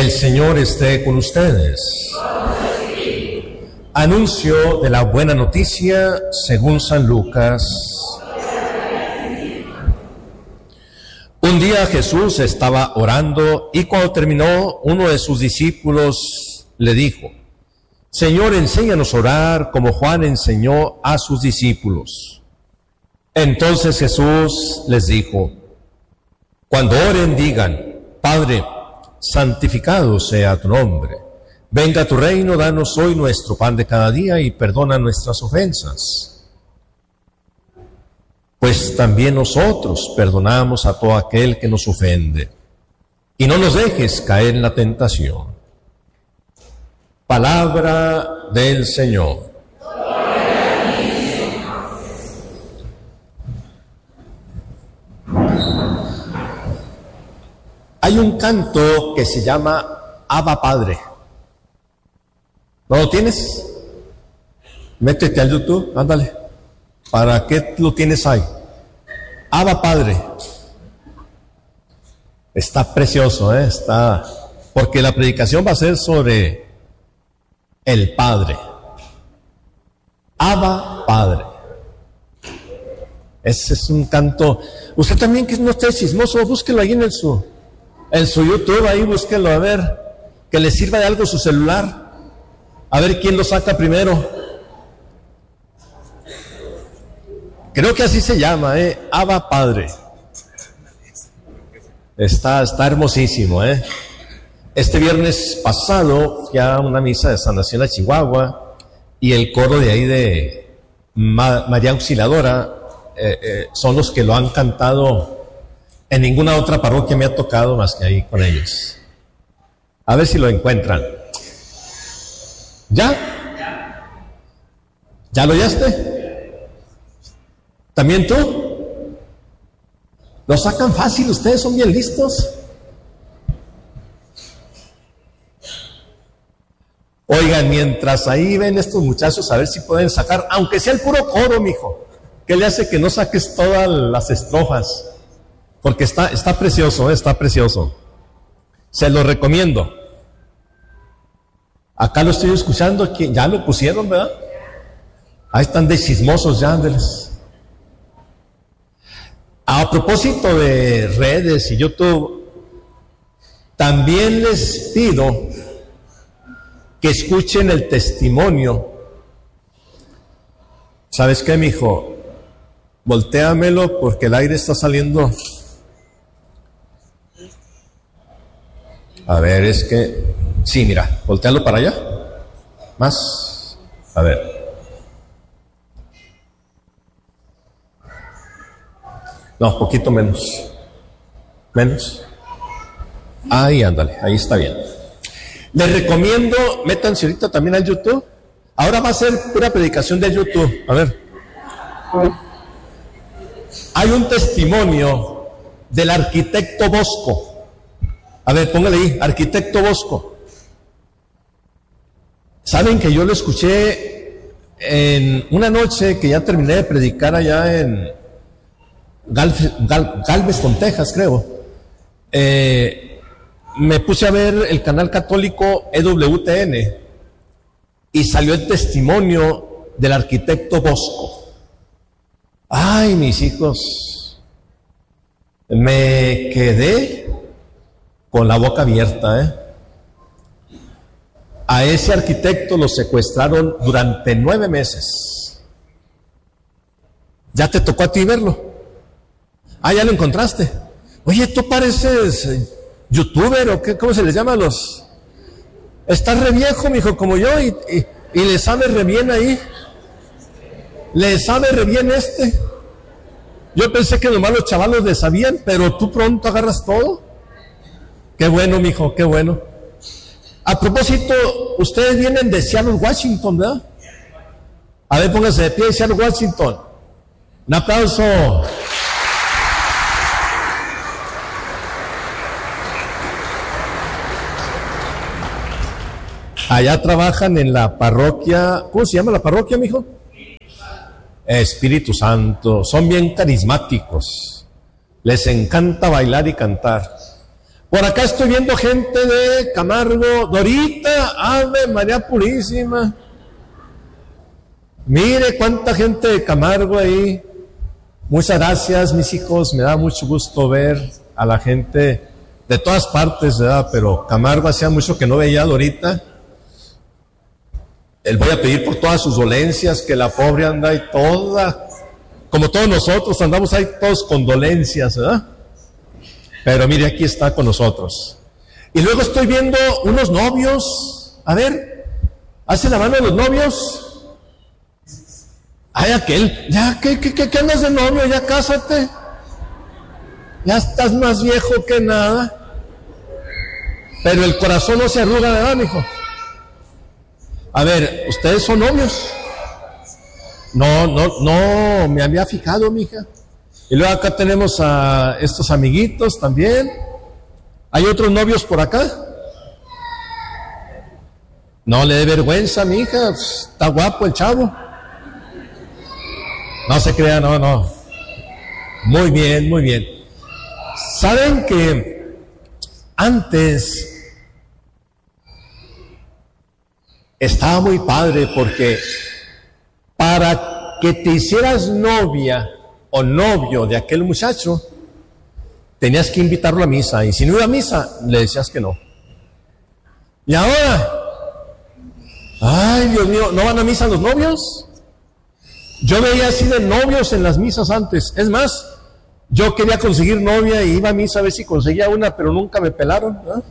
El Señor esté con ustedes. Anuncio de la buena noticia según San Lucas. Un día Jesús estaba orando y cuando terminó, uno de sus discípulos le dijo: Señor, enséñanos a orar como Juan enseñó a sus discípulos. Entonces Jesús les dijo: cuando oren digan: Padre, santificado sea tu nombre. Venga tu reino, danos hoy nuestro pan de cada día y perdona nuestras ofensas, pues también nosotros perdonamos a todo aquel que nos ofende. Y no nos dejes caer en la tentación. Palabra del Señor. Hay un canto que se llama Abba Padre. ¿No lo tienes? Métete al YouTube, ándale. ¿Para qué lo tienes ahí? Abba Padre. Está precioso, está. Porque la predicación va a ser sobre el Padre. Abba Padre. Ese es un canto. Usted también, que no esté chismoso, búsquelo ahí en su YouTube, ahí búsquelo, a ver, que le sirva de algo su celular. A ver quién lo saca primero. Creo que así se llama, Abba Padre. Está hermosísimo, Este viernes pasado fui a una misa de sanación a Chihuahua y el coro de ahí de María Auxiliadora son los que lo han cantado. En ninguna otra parroquia me ha tocado más que ahí con ellos. A ver si lo encuentran. ¿Ya? ¿Ya lo oyaste? ¿También tú? ¿Lo sacan fácil? ¿Ustedes son bien listos? Oigan, mientras ahí ven estos muchachos, a ver si pueden sacar, aunque sea el puro coro, mijo. ¿Qué le hace que no saques todas las estrofas? Porque está precioso, está precioso. Se lo recomiendo. Acá lo estoy escuchando, aquí ya lo pusieron, ¿verdad? Ahí están de chismosos ya, ándeles. A propósito de redes y YouTube, también les pido que escuchen el testimonio. ¿Sabes qué, mijo? Voltéamelo porque el aire está saliendo. A ver, es que... Sí, mira, voltealo para allá. Más. A ver. No, poquito menos. Menos. Ahí, ándale, ahí está bien. Les recomiendo, métanse ahorita también al YouTube. Ahora va a ser pura predicación de YouTube. A ver. Hay un testimonio del arquitecto Bosco. A ver, póngale ahí, arquitecto Bosco. Saben que yo lo escuché en una noche que ya terminé de predicar allá en Galveston, Texas, creo. Me puse a ver el canal católico EWTN y salió el testimonio del arquitecto Bosco. Ay, mis hijos, me quedé con la boca abierta, A ese arquitecto lo secuestraron durante 9 meses. ¿Ya te tocó a ti verlo? Ah, ¿ya lo encontraste? Oye, tú pareces youtuber o qué, ¿cómo se les llama a los? Estás re viejo, mijo, como yo, y le sabe re bien ahí. Le sabe re bien este. Yo pensé que nomás los chavalos le sabían, pero tú pronto agarras todo. Qué bueno, mijo, qué bueno. A propósito, ustedes vienen de Seattle, Washington, ¿verdad? A ver, pónganse de pie, Seattle, Washington. Un aplauso. Allá trabajan en la parroquia, ¿cómo se llama la parroquia, mijo? Espíritu Santo. Son bien carismáticos. Les encanta bailar y cantar. Por acá estoy viendo gente de Camargo, Dorita, Ave María Purísima. Mire cuánta gente de Camargo ahí. Muchas gracias, mis hijos, me da mucho gusto ver a la gente de todas partes, ¿verdad? Pero Camargo hacía mucho que no veía a Dorita. Él voy a pedir por todas sus dolencias, que la pobre anda ahí toda, como todos nosotros, andamos ahí todos con dolencias, ¿verdad? Pero mire, aquí está con nosotros. Y luego estoy viendo unos novios. A ver, hace la mano de los novios. Ay, aquel, ya, ¿qué andas de novio? Ya cásate. Ya estás más viejo que nada. Pero el corazón no se arruga, ¿verdad, mijo? A ver, ¿ustedes son novios? No, me había fijado, mija. Y luego acá tenemos a estos amiguitos también. ¿Hay otros novios por acá? No le dé vergüenza, mija. Está guapo el chavo. No se crea, no. Muy bien, muy bien. ¿Saben que antes estaba muy padre? Porque para que te hicieras novia o novio de aquel muchacho, tenías que invitarlo a misa. Y si no iba a misa, le decías que no. Y ahora, ay, Dios mío, ¿no van a misa los novios? Yo veía así de novios en las misas antes. Es más, yo quería conseguir novia y iba a misa a ver si conseguía una, pero nunca me pelaron, ¿no?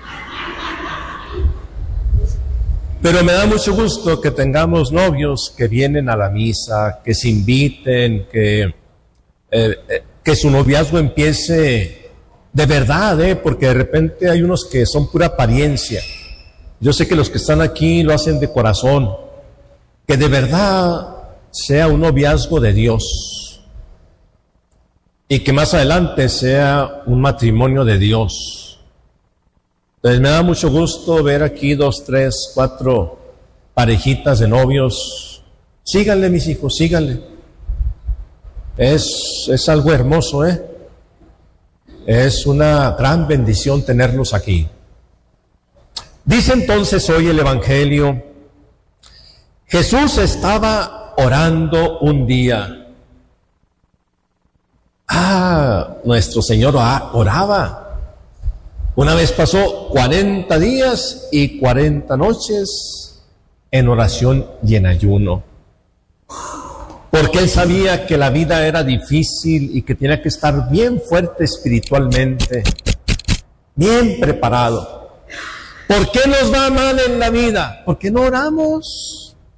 Pero me da mucho gusto que tengamos novios que vienen a la misa, que se inviten, que su noviazgo empiece de verdad, porque de repente hay unos que son pura apariencia. Yo sé que los que están aquí lo hacen de corazón, que de verdad sea un noviazgo de Dios y que más adelante sea un matrimonio de Dios. Entonces me da mucho gusto ver aquí 2, 3, 4 parejitas de novios. Síganle, mis hijos, síganle. Es algo hermoso, Es una gran bendición tenerlos aquí. Dice entonces hoy el Evangelio, Jesús estaba orando un día. Nuestro Señor oraba. Una vez pasó 40 días y 40 noches en oración y en ayuno. Porque Él sabía que la vida era difícil y que tenía que estar bien fuerte espiritualmente, bien preparado. ¿Por qué nos va mal en la vida? Porque no oramos.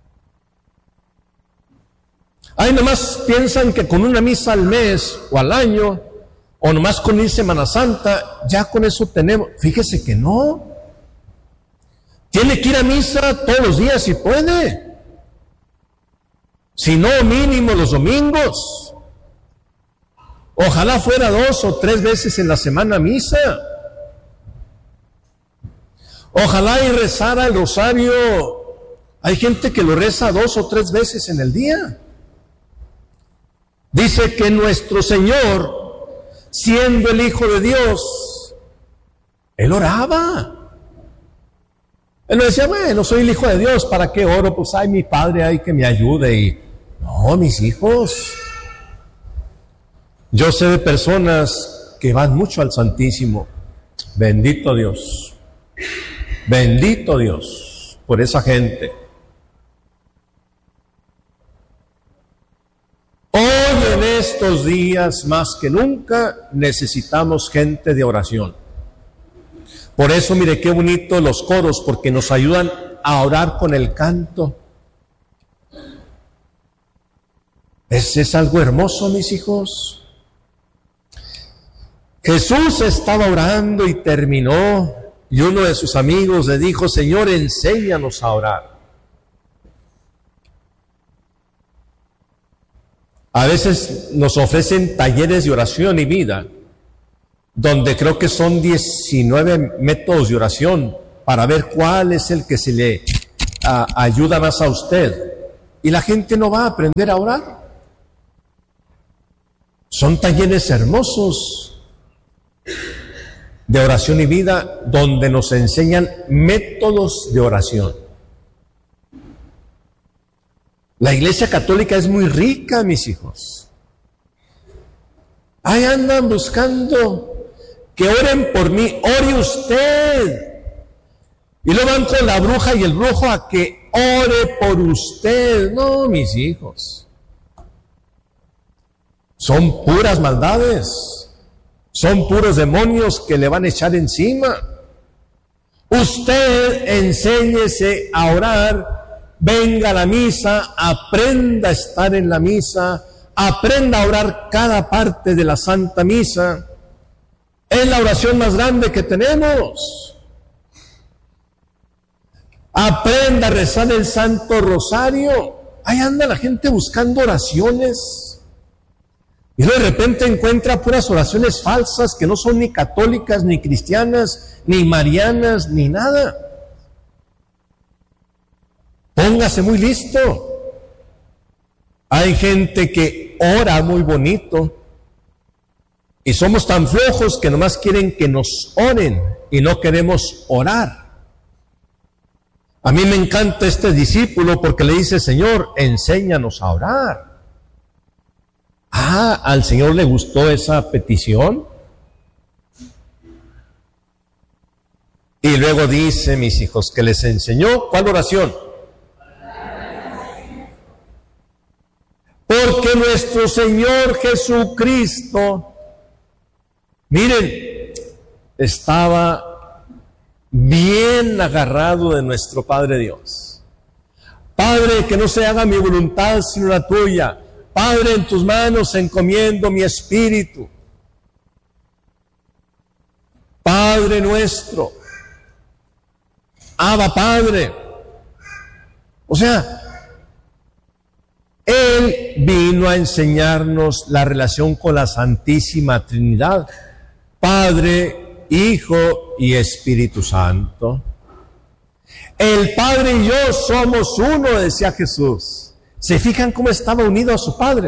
Ay, nomás piensan que con una misa al mes o al año, o nomás con ir Semana Santa, ya con eso tenemos. Fíjese que no. Tiene que ir a misa todos los días si puede. Si no, mínimo los domingos. Ojalá fuera 2 o 3 veces en la semana misa. Ojalá y rezara el rosario. Hay gente que lo reza 2 o 3 veces en el día. Dice que nuestro Señor, siendo el Hijo de Dios, Él oraba. Él no decía, bueno, soy el Hijo de Dios, ¿para qué oro? Pues, ay, mi Padre, ay, que me ayude. Y no, mis hijos. Yo sé de personas que van mucho al Santísimo. Bendito Dios. Bendito Dios por esa gente. Hoy en estos días más que nunca necesitamos gente de oración. Por eso mire qué bonito los coros, porque nos ayudan a orar con el canto. Es algo hermoso, mis hijos. Jesús estaba orando y terminó, y uno de sus amigos le dijo, Señor, enséñanos a orar. A veces nos ofrecen talleres de oración y vida, donde creo que son 19 métodos de oración para ver cuál es el que se le ayuda más a usted. Y la gente no va a aprender a orar. Son talleres hermosos. de Oración y Vida, donde nos enseñan métodos de oración. La Iglesia Católica es muy rica, mis hijos. Ahí andan buscando que oren por mí, ore usted. Y luego van con la bruja y el brujo a que ore por usted. No, mis hijos. Son puras maldades. Son puros demonios que le van a echar encima. Usted enséñese a orar, venga a la misa, aprenda a estar en la misa, aprenda a orar cada parte de la Santa Misa. Es la oración más grande que tenemos. Aprenda a rezar el Santo Rosario. Ahí anda la gente buscando oraciones. Y de repente encuentra puras oraciones falsas que no son ni católicas, ni cristianas, ni marianas, ni nada. Póngase muy listo. Hay gente que ora muy bonito y somos tan flojos que nomás quieren que nos oren y no queremos orar. A mí me encanta este discípulo porque le dice: Señor, enséñanos a orar. ¿Al Señor le gustó esa petición? Y luego dice, mis hijos, que les enseñó, ¿cuál oración? Porque nuestro Señor Jesucristo, miren, estaba bien agarrado de nuestro Padre Dios. Padre, que no se haga mi voluntad sino la tuya. Padre, en tus manos encomiendo mi espíritu. Padre nuestro, Abba Padre. O sea, Él vino a enseñarnos la relación con la Santísima Trinidad, Padre, Hijo y Espíritu Santo. El Padre y yo somos uno, decía Jesús. ¿Se fijan cómo estaba unido a su Padre?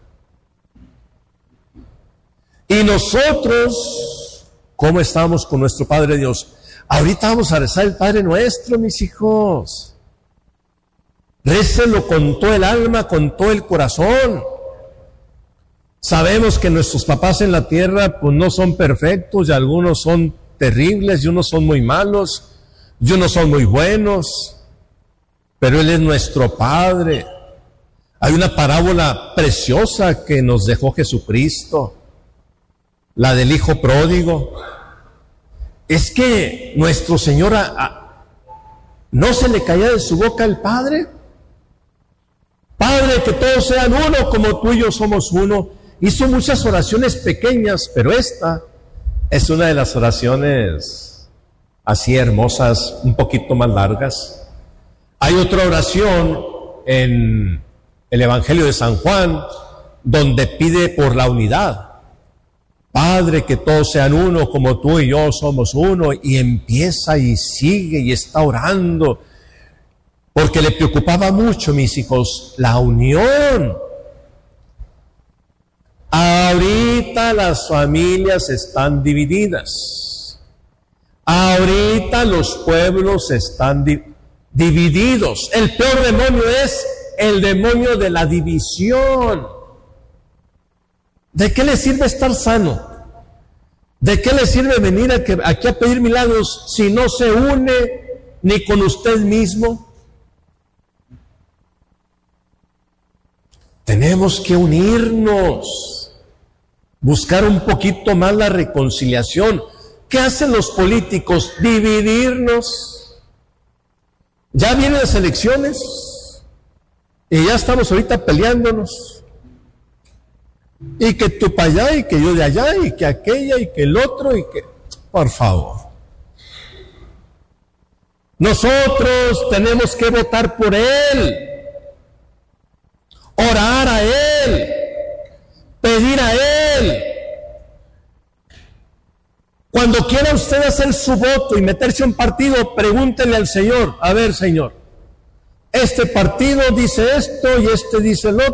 Y nosotros, ¿cómo estamos con nuestro Padre Dios? Ahorita vamos a rezar el Padre Nuestro, mis hijos. Récenlo con todo el alma, con todo el corazón. Sabemos que nuestros papás en la tierra pues no son perfectos, y algunos son terribles, y unos son muy malos, y unos son muy buenos, pero Él es nuestro Padre. Hay una parábola preciosa que nos dejó Jesucristo, la del hijo pródigo. Es que nuestro Señor no se le caía de su boca el Padre. Padre, que todos sean uno como tú y yo somos uno. Hizo muchas oraciones pequeñas, pero esta es una de las oraciones así hermosas, un poquito más largas. Hay otra oración en el Evangelio de San Juan, donde pide por la unidad. Padre, que todos sean uno como tú y yo somos uno, y empieza y sigue y está orando, porque le preocupaba mucho, mis hijos, la unión. Ahorita las familias están divididas. Ahorita los pueblos están divididos. El peor demonio es el demonio de la división. ¿De qué le sirve estar sano? ¿De qué le sirve venir aquí a pedir milagros si no se une ni con usted mismo? Tenemos que unirnos, buscar un poquito más la reconciliación. ¿Qué hacen los políticos? Dividirnos. Ya vienen las elecciones y ya estamos ahorita peleándonos. Y que tú para allá, y que yo de allá, y que aquella, y que el otro, y que... Por favor. Nosotros tenemos que votar por Él, orar a Él, pedir a Él. Cuando quiera usted hacer su voto y meterse a un partido, pregúntele al Señor: a ver, Señor, este partido dice esto y este dice lo otro.